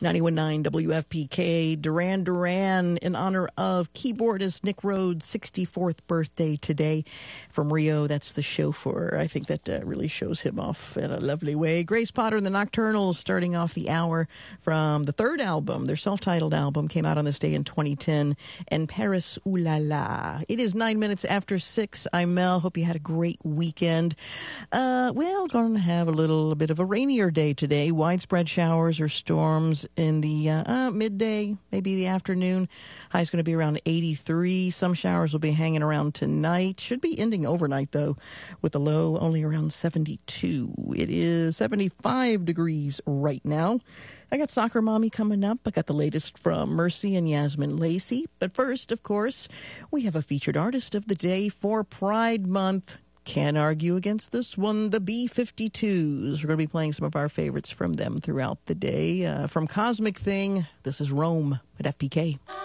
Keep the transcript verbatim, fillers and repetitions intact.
ninety-one point nine W F P K, Duran Duran, in honor of keyboardist Nick Rhodes' sixty-fourth birthday today. From Rio, that's the chauffeur. I think that uh, really shows him off in a lovely way. Grace Potter and the Nocturnals starting off the hour from the third album. Their self-titled album came out on this day in twenty ten, and Paris Ooh La La. It is nine minutes after six. I'm Mel. Hope you had a great weekend. Uh, well, going to have a little bit of a rainier day today. Widespread showers or storms in the uh, uh, midday, maybe the afternoon. High's going to be around eighty-three. Some showers will be hanging around tonight. Should be ending overnight, though, with a low only around seventy-two. It is seventy-five degrees right now. I got Soccer Mommy coming up. I got the latest from Mercy and Yasmin Lacey. But first, of course, we have a featured artist of the day for Pride Month. Can't argue against this one, the B fifty-twos. We're going to be playing some of our favorites from them throughout the day. Uh, from Cosmic Thing, this is Rome at F P K.